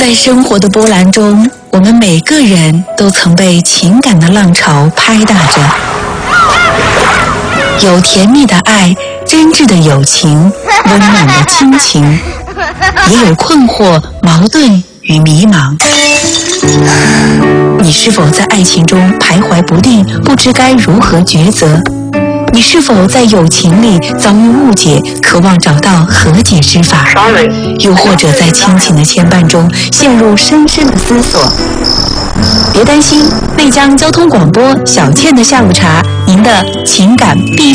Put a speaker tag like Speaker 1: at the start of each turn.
Speaker 1: 在生活的波澜中，我们每个人都曾被情感的浪潮拍打着，有甜蜜的爱，真挚的友情，温暖的亲情，也有困惑、矛盾与迷茫。你是否在爱情中徘徊不定，不知该如何抉择？你是否在友情里遭遇误解，渴望找到和解之法？又或者在亲情的牵绊中陷入深深的思索？别担心，内江交通广播小倩的下午茶，您的情感必